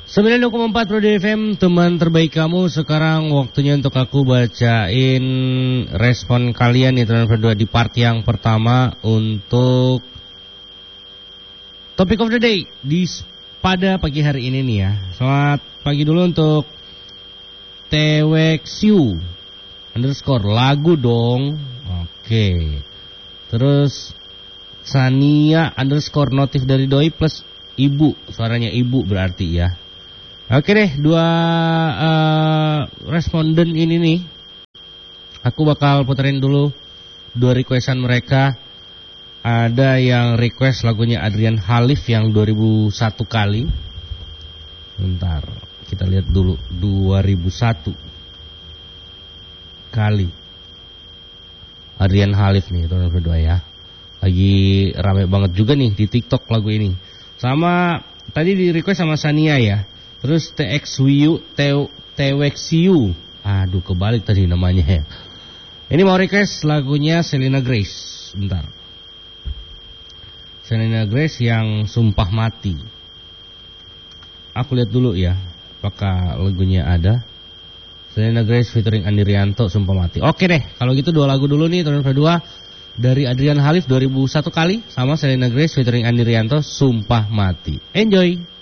90,4 Pro FM, teman terbaik kamu. Sekarang waktunya untuk aku bacain respon kalian nih teman berdua di part yang pertama untuk Topic of the Day pada pagi hari ini nih ya. Selamat pagi dulu untuk Tewexiu _ lagu dong. Oke. Terus Sania _ notif dari doi plus ibu. Suaranya ibu berarti ya. Oke deh, dua responden ini nih, aku bakal puterin dulu dua requestan mereka. Ada yang request lagunya Adrian Khalif yang 2001 kali. Bentar, kita lihat dulu 2001 kali. Adrian Khalif nih, teman berdua ya. Lagi rame banget juga nih di TikTok lagu ini. Sama tadi di request sama Sania ya. Terus Tewexiu. Aduh, kebalik tadi namanya ya. Ini mau request lagunya Selena Grace. Bentar. Selena Grace yang Sumpah Mati. Aku lihat dulu ya, apakah lagunya ada. Selena Grace featuring Andi Rianto, Sumpah Mati. Oke deh, kalau gitu dua lagu dulu nih teman berdua. Dari Adrian Khalif 2001 kali sama Selena Grace featuring Andi Rianto, Sumpah Mati. Enjoy.